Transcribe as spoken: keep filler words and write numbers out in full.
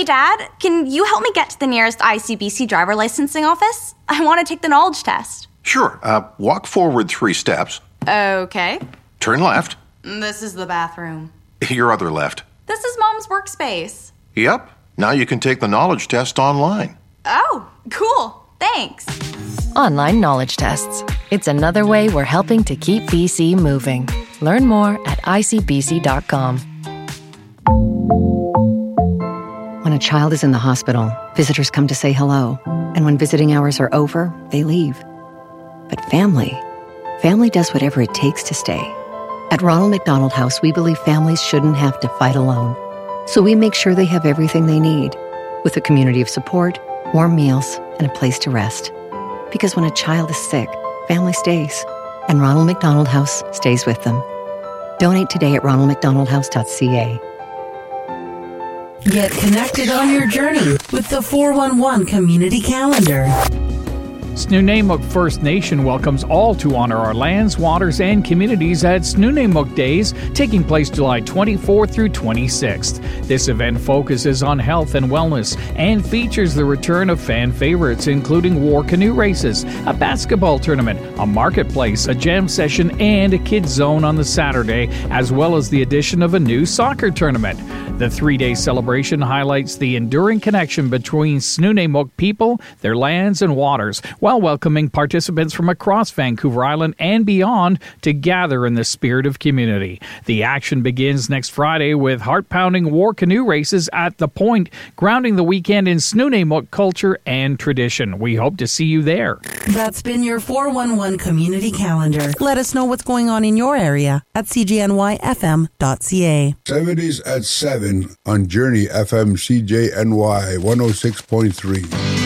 Hey, Dad, can you help me get to the nearest I C B C driver licensing office? I want to take the knowledge test. Sure. Uh, walk forward three steps. Okay. Turn left. This is the bathroom. Your other left. This is Mom's workspace. Yep. Now you can take the knowledge test online. Oh, cool. Thanks. Online knowledge tests. It's another way we're helping to keep B C moving. Learn more at I C B C dot com. When a child is in the hospital, visitors come to say hello. And when visiting hours are over, they leave. But family, family does whatever it takes to stay. At Ronald McDonald House, we believe families shouldn't have to fight alone. So we make sure they have everything they need, with a community of support, warm meals, and a place to rest. Because when a child is sick, family stays. And Ronald McDonald House stays with them. Donate today at ronald mcdonald house dot c a. Get connected on your journey with the four one one Community Calendar. Snuneymuxw First Nation welcomes all to honor our lands, waters, and communities at Snuneymuxw Days, taking place July twenty-fourth through twenty-sixth. This event focuses on health and wellness and features the return of fan favorites, including war canoe races, a basketball tournament, a marketplace, a jam session, and a kids zone on the Saturday, as well as the addition of a new soccer tournament. The three-day celebration highlights the enduring connection between Snuneymuxw people, their lands, and waters, while welcoming participants from across Vancouver Island and beyond to gather in the spirit of community. The action begins next Friday with heart-pounding war canoe races at The Point, grounding the weekend in Snuneymuxw culture and tradition. We hope to see you there. That's been your four one one Community Calendar. Let us know what's going on in your area at c g n y f m dot c a. seventies at seven on Journey F M C J N Y one oh six point three.